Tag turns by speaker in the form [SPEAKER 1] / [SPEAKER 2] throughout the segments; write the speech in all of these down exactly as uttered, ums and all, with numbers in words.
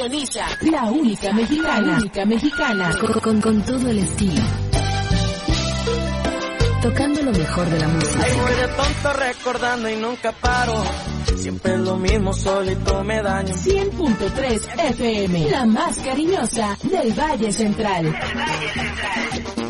[SPEAKER 1] Sintoniza la única mexicana, la única mexicana, con, con, con todo el estilo. Tocando lo mejor de la música.
[SPEAKER 2] Ay, voy de tonto recordando y nunca paro. Siempre es lo mismo, solito me daño.
[SPEAKER 1] cien punto tres F M, la más cariñosa del Valle Central. Del Valle Central.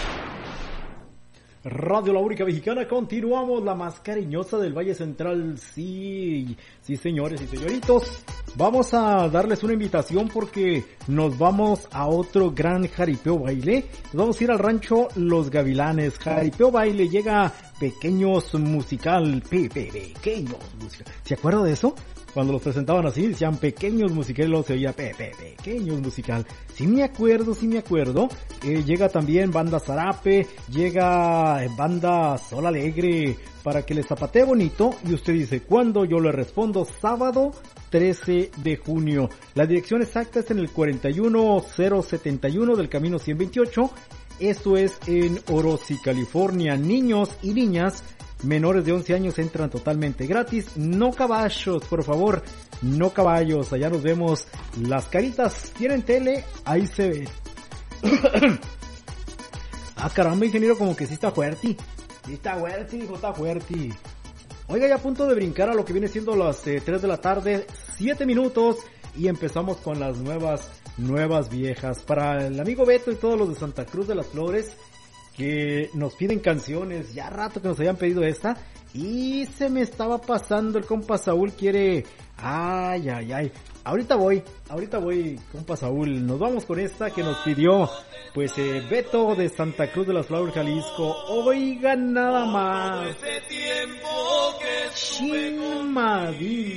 [SPEAKER 3] Radio La Única Mexicana, continuamos, la más cariñosa del Valle Central. Sí, sí señores y señoritos, vamos a darles una invitación porque nos vamos a otro gran jaripeo baile. Nos vamos a ir al rancho Los Gavilanes. Jaripeo baile, llega Pequeños Musical, pe, pe, Pequeños Musical. ¿Se acuerda de eso? Cuando los presentaban así, decían Pequeños Musical, luego se oía pe, pe, Pequeños Musical. Sí me acuerdo, sí me acuerdo. Eh, llega también Banda Zarape, llega Banda Sol Alegre, para que les zapatee bonito. Y usted dice, ¿cuándo? Yo le respondo, sábado trece de junio. La dirección exacta es en el cuarenta y uno cero setenta y uno del camino ciento veintiocho. Esto es en Orosi, California. Niños y niñas menores de once años entran totalmente gratis. No caballos, por favor, no caballos. Allá nos vemos. Las caritas tienen tele, ahí se ve. Ah, caramba, ingeniero, como que sí está fuerte. Sí está fuerte, hijo, está fuerte. Oiga, ya a punto de brincar a lo que viene siendo las eh, tres de la tarde, siete minutos, y empezamos con las nuevas, nuevas viejas. Para el amigo Beto y todos los de Santa Cruz de las Flores, que nos piden canciones, ya rato que nos habían pedido esta, y se me estaba pasando, el compa Saúl quiere, ay, ay, ay, ahorita voy, ahorita voy, compa Saúl, nos vamos con esta que nos pidió, pues, eh, Beto de Santa Cruz de las Flores, Jalisco. Oigan nada más, Chinmadín.